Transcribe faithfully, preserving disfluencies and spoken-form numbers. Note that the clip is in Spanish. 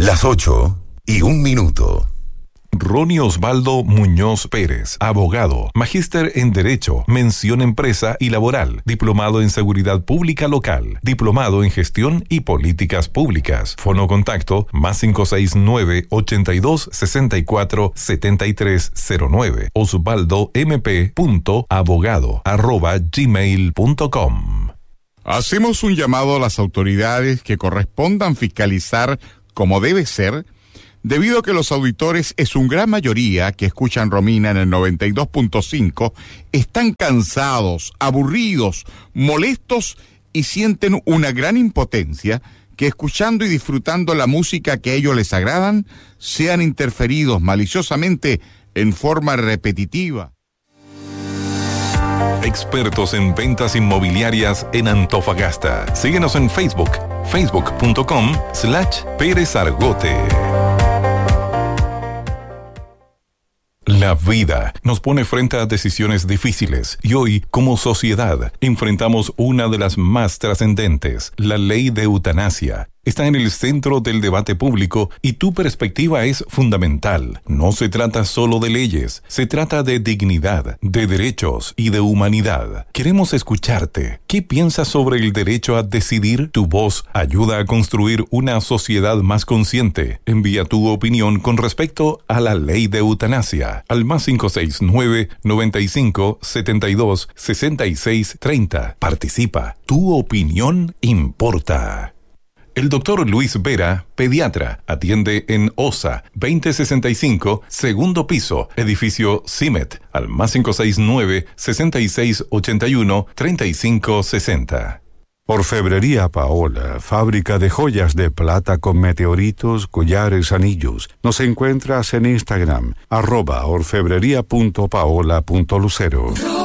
Las ocho y un minuto. Ronnie Osvaldo Muñoz Pérez, abogado, magíster en Derecho, mención Empresa y Laboral, diplomado en Seguridad Pública Local, diplomado en Gestión y Políticas Públicas. Fono contacto más cinco seis nueve, ochenta y dos, sesenta y cuatro, setenta y tres cero nueve. osvaldo m p punto abogado arroba gmail punto com. Hacemos un llamado a las autoridades que correspondan fiscalizar como debe ser, debido a que los auditores, en su gran mayoría, que escuchan Romina en el noventa y dos punto cinco, están cansados, aburridos, molestos y sienten una gran impotencia que, escuchando y disfrutando la música que a ellos les agradan, sean interferidos maliciosamente en forma repetitiva. Expertos en ventas inmobiliarias en Antofagasta. Síguenos en Facebook, facebook punto com slash Pérez Argote. La vida nos pone frente a decisiones difíciles y hoy, como sociedad, enfrentamos una de las más trascendentes, la ley de eutanasia. Está en el centro del debate público y tu perspectiva es fundamental. No se trata solo de leyes, se trata de dignidad, de derechos y de humanidad. Queremos escucharte. ¿Qué piensas sobre el derecho a decidir? Tu voz ayuda a construir una sociedad más consciente. Envía tu opinión con respecto a la ley de eutanasia al más cinco seis nueve, noventa y cinco, setenta y dos, sesenta y seis, treinta. Participa. Tu opinión importa. El doctor Luis Vera, pediatra, atiende en OSA, veinte sesenta y cinco, segundo piso, edificio CIMET, al más cinco seis nueve, sesenta y seis ochenta y uno, treinta y cinco sesenta. Orfebrería Paola, fábrica de joyas de plata con meteoritos, collares, anillos. Nos encuentras en Instagram, arroba orfebrería punto paola punto lucero.